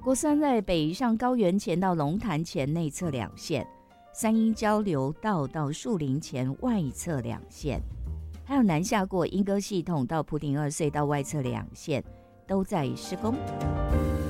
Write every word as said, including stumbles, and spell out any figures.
国三在北上高原前到龙潭前内侧两线，三鹰交流道到树林前外侧两线，还有南下过莺歌系统到普顶二隧道外侧两线都在施工。